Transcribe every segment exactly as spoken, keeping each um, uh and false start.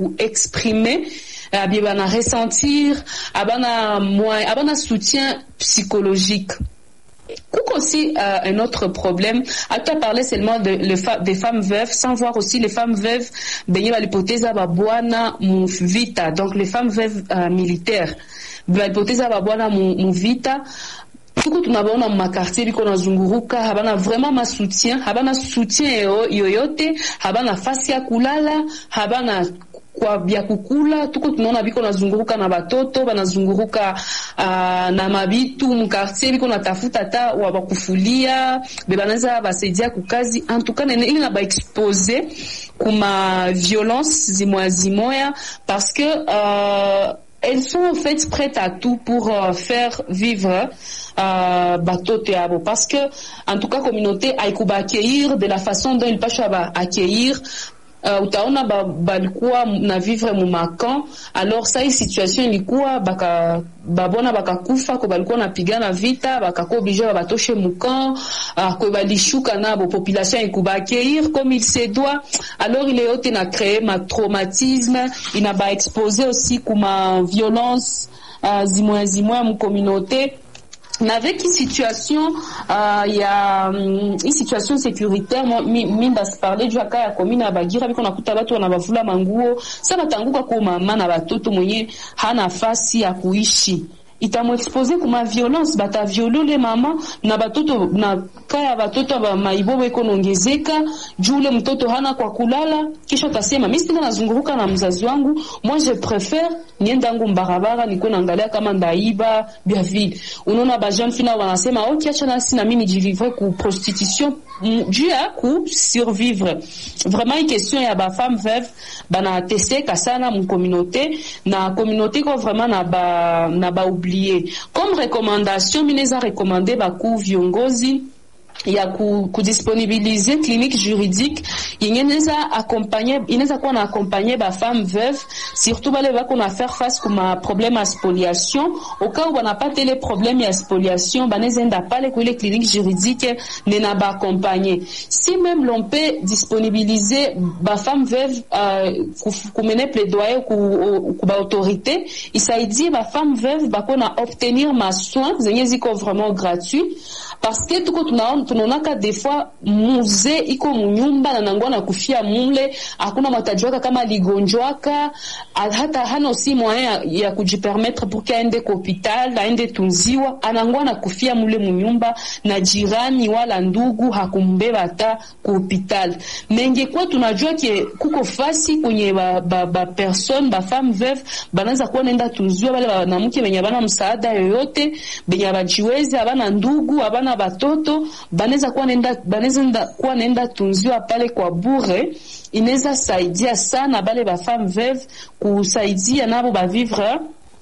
kuexprimer abie bana ressentir abana moyen abana soutien psychologique. Kuko aussi euh, un autre problème, à toi parler seulement de, le fa- des femmes veuves, sans voir aussi les femmes veuves benye l'hypothèse ba bwana mu vita, donc les femmes veuves euh, militaires l'hypothèse ba bwana mu, mu vita. Tuko tunabaona mu makartier biko nazunguruka habana vraiment ma soutien, habana soutien yoyote, habana fasi ya kulala, habana kwa bya kukula. Tuko tunaona biko nazunguruka na batoto banazunguruka uh, na mabitu mkartier biko natafuta ta wa bakufulia bebanza basaidia kukazi. En tout cas nene ili na ba exposer kuma violence zimoya zimoya parce que euh, elles sont en fait prêtes à tout pour euh, faire vivre euh, batoto yabo, parce que en tout cas communauté haikuba accueillir de la façon dont il pasha ba accueillir. Uh, utaona ba, balikuwa na vivre mu makan, alors ça hii situation ilikuwa baka babona bakakufa ko balikuwa napigana vita bakako oblige batoshe mukan uh, ko balishuka nabo population ikuba accueillir comme il se doit. Alors il est yote na créer ma traumatisme, il na ba exposer aussi kuma violence uh, zimoya zimoya mu communauté. Na avec une situation euh, il y a une situation sécuritaire, moi mimba se parler du aka ya commune Bagira biko nakuta watu wanabavula manguo sasa batanguka kwa mama na watoto mwenye hana nafasi ya kuishi, itamu expose kuma violence, bata violole mama na batoto na kaya batoto ba maibobo iko nongezeka jule mtoto hana kwa kulala, kisha utasema mimi sina nazunguruka na mzazi wangu, moi je préfère nienda ngo mbarabara niko naangalia kama ndaiba bia vile. Unaona ba jeune fina wanasema okay acha na sina mimi nijivivre ku prostitution dû à ku survivre. Vraiment une question ya ba femme veuve bana teseka sana mu communauté na communauté ko vraiment na ba na ba oublier. Comme recommandation mineza recommander ba ku viongozi ya ku, kudisponibiliser clinique juridique yenye inaweza accompagner inaweza kuwa na accompagner ba femme veuve, surtout bale bako na faire face kuma problème ya spoliation. Au cas où banapata les problèmes ya spoliation banaweza enda pale kwa ile clinique juridique nena ba accompagner. Si même l'on peut disponibiliser ba femme veuve euh, kumene plaidoyer ku ku ba autorité isaidie ba femme veuve bako na obtenir ma soins zenye ziko vraiment gratuit, parce que tuko tunaona tunaonaka des fois muzee iko munyumba na nangwa na kufia mule, hakuna matajuaka kama ligonjwaka, hata hana aussi moyen ya, ya kujipermettre pour kaende kwa hospital aende tunziwa, anangwa na kufia mule munyumba na jirani wala ndugu hakumbeba hata kwa hospital. Menge kwa tunajua ke kuko fasi kwenye ba, ba, ba person ba femme veuve banaza kuwa nenda tunziwa wale wanamke benye bana msaada yoyote, benye bajiwezi abana ndugu abana batoto baneza kuwa nenda baneza kuwa nenda tunziwa pale kwa bure. Ineza saidia sana bale ba femme veuve kusaidia nabo ba vivre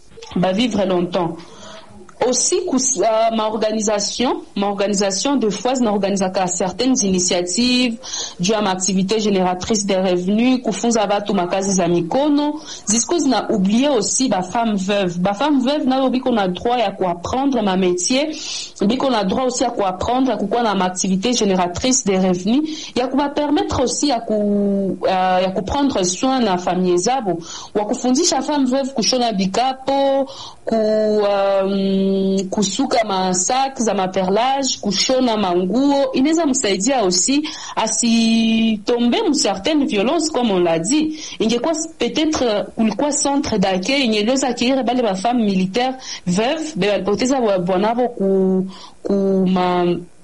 ba vivre longtemps. Aussi uh, ma organisation ma organisation de fois zinaorganizaka certaines initiatives juu ya activité génératrice de revenus kufunza watu makazi za mikono zisiko zina oublier aussi ba femme veuve ba femme veuve nao biko na droit ya kuapprendre ma métier, biko na droit aussi ya kuapprendre kukuwa na activité génératrice de revenus ya kuba permettre aussi ya ku uh, ya kuprendre soin na famille zabo, wa kufundisha femme veuve kushona bikapo ku um, kusuka masak za maperlage, kushona manguo, inaweza msaidia aussi asitombe mu certaines violences comme on l'a dit. Ingekuwa peut-être kulikuwa centre d'accueil ingeleza accueillir bale ba femmes militaires veuves be balipoteza bwanabo ku ku ma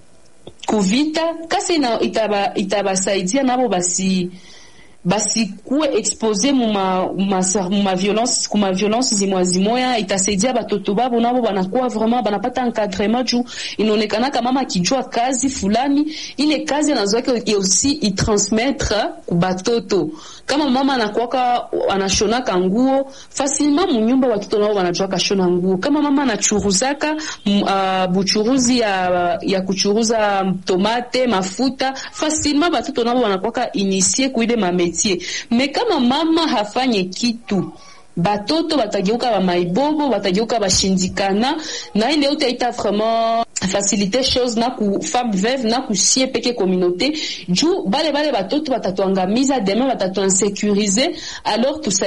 kuvita kasi ina itaba itabasaidia nabo basi basi kuwe expose muma ma, ma violence kuma violence zimwa zimoya, itasaidia batoto babo nabo banakuwa vraiment banapata encadrement juu inaonekana kama mama kijua kazi fulani ile kazi anazoea aussi i transmettre ku batoto. Kama mama anakuwa anashona kanguo facilement munyumba watoto nao wanajua kashona nguo. Kama mama anachuruzaka uh, buchuruzi ya ya kuchuruza tomate mafuta facilement batoto nao wanakuwa initier kuile mameti. Mais kama mama hafanye kitu batoto batageuka ba maibobo batageuka bashindikana, na ile yote ita vraiment faciliter chose na ku femme veuve na ku sie peke communauté juu bale bale batoto batatuangamiza demain batatu insécuriser alors tout ça